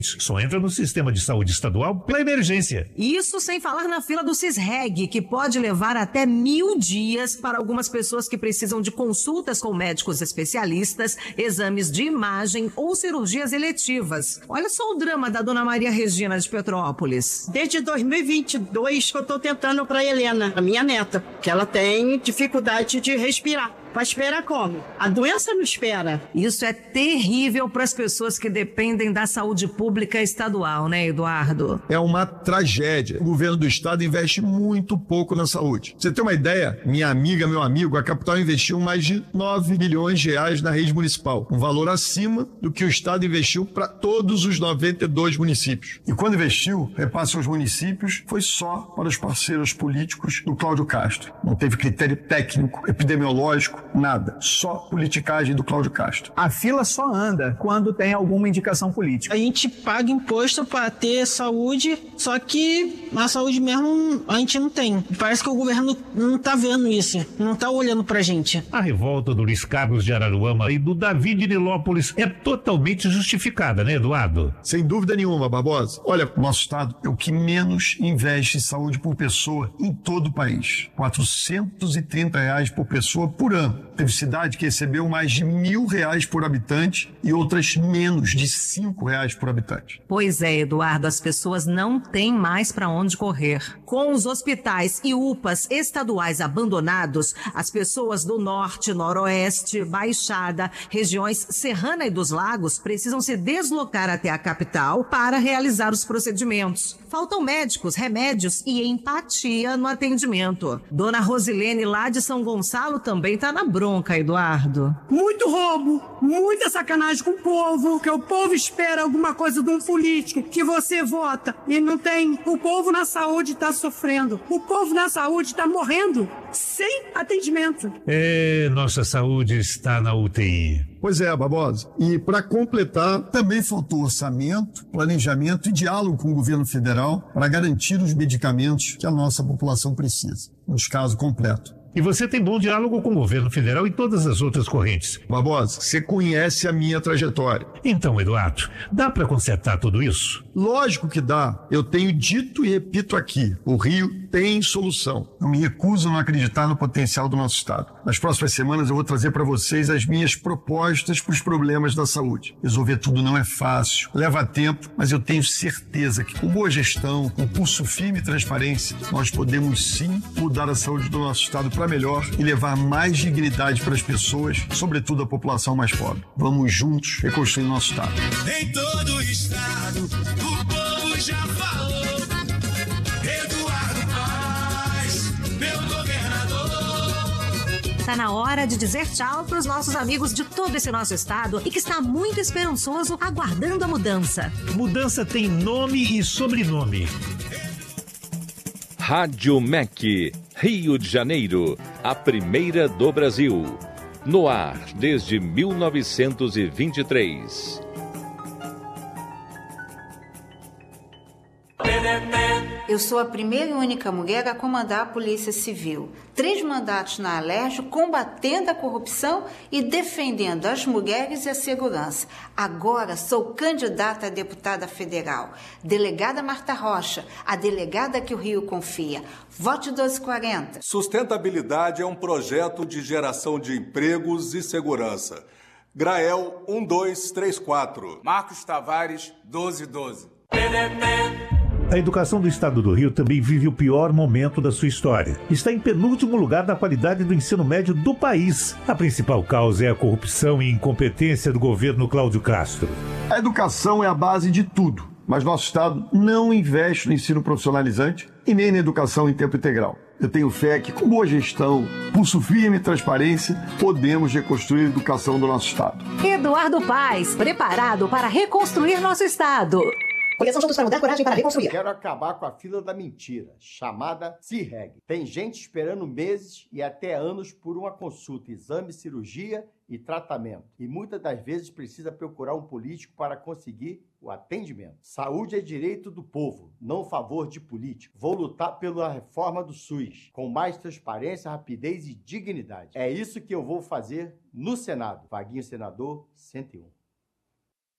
Só entra no sistema de saúde estadual pela emergência. Isso sem falar na fila do Cisreg, que pode levar até 1000 dias para algumas pessoas que precisam de consultas com médicos especialistas, exames de imagem ou cirurgias eletivas. Olha só o drama da dona Maria Regina de Petrópolis. Desde 2022 que eu estou tentando para Helena, a minha neta, que ela tem dificuldade de respirar. Vai esperar como? A doença não espera. Isso é terrível para as pessoas que dependem da saúde pública estadual, né, Eduardo? É uma tragédia. O governo do estado investe muito pouco na saúde. Você tem uma ideia? Minha amiga, meu amigo, a capital investiu mais de 9 bilhões de reais na rede municipal. Um valor acima do que o estado investiu para todos os 92 municípios. E quando investiu, repasse aos municípios, foi só para os parceiros políticos do Cláudio Castro. Não teve critério técnico, epidemiológico, nada. Só politicagem do Cláudio Castro. A fila só anda quando tem alguma indicação política. A gente paga imposto para ter saúde, só que a saúde mesmo a gente não tem. Parece que o governo não tá vendo isso, não tá olhando pra gente. A revolta do Luiz Carlos de Araruama e do Davi de Nilópolis é totalmente justificada, né, Eduardo? Sem dúvida nenhuma, Barbosa. Olha, o nosso estado é o que menos investe em saúde por pessoa em todo o país. R$430 por pessoa por ano. Teve cidade que recebeu mais de R$1.000 por habitante e outras menos de R$5 por habitante. Pois é, Eduardo, as pessoas não têm mais para onde correr. Com os hospitais e UPAs estaduais abandonados, as pessoas do norte, noroeste, Baixada, regiões Serrana e dos Lagos precisam se deslocar até a capital para realizar os procedimentos. Faltam médicos, remédios e empatia no atendimento. Dona Rosilene, lá de São Gonçalo, também está na bronca, Eduardo. Muito roubo, muita sacanagem com o povo, que o povo espera alguma coisa de um político que você vota e não tem. O povo na saúde está sofrendo, o povo na saúde está morrendo sem atendimento. Nossa saúde está na UTI. Pois é, Barbosa. E para completar, também faltou orçamento, planejamento e diálogo com o governo federal para garantir os medicamentos que a nossa população precisa. No caso completo. E você tem bom diálogo com o governo federal e todas as outras correntes. Barbosa, você conhece a minha trajetória. Então, Eduardo, dá para consertar tudo isso? Lógico que dá. Eu tenho dito e repito aqui, o Rio tem solução. Eu me recuso a não acreditar no potencial do nosso estado. Nas próximas semanas eu vou trazer para vocês as minhas propostas para os problemas da saúde. Resolver tudo não é fácil, leva tempo, mas eu tenho certeza que com boa gestão, com pulso firme e transparência, nós podemos sim mudar a saúde do nosso estado para melhor e levar mais dignidade para as pessoas, sobretudo a população mais pobre. Vamos juntos reconstruir nosso estado. Em todo o estado, o povo já falou. Eduardo Paes, meu governador. Tá na hora de dizer tchau para os nossos amigos de todo esse nosso estado e que está muito esperançoso aguardando a mudança. Mudança tem nome e sobrenome. Rádio MEC, Rio de Janeiro, a primeira do Brasil. No ar desde 1923. Eu sou a primeira e única mulher a comandar a Polícia Civil. 3 mandatos na Alerj, combatendo a corrupção e defendendo as mulheres e a segurança. Agora sou candidata a deputada federal. Delegada Marta Rocha, a delegada que o Rio confia. Vote 1240. Sustentabilidade é um projeto de geração de empregos e segurança. Grael 1234. Marcos Tavares 1212. A educação do estado do Rio também vive o pior momento da sua história. Está em penúltimo lugar na qualidade do ensino médio do país. A principal causa é a corrupção e incompetência do governo Cláudio Castro. A educação é a base de tudo, mas nosso estado não investe no ensino profissionalizante e nem na educação em tempo integral. Eu tenho fé que, com boa gestão, pulso firme e transparência, podemos reconstruir a educação do nosso estado. Eduardo Paes, preparado para reconstruir nosso estado. Coleção Juntos para Mudar, Coragem para Reconstruir. Quero acabar com a fila da mentira, chamada CIRREG. Tem gente esperando meses e até anos por uma consulta, exame, cirurgia e tratamento. E muitas das vezes precisa procurar um político para conseguir o atendimento. Saúde é direito do povo, não favor de político. Vou lutar pela reforma do SUS, com mais transparência, rapidez e dignidade. É isso que eu vou fazer no Senado. Vaguinho Senador 101.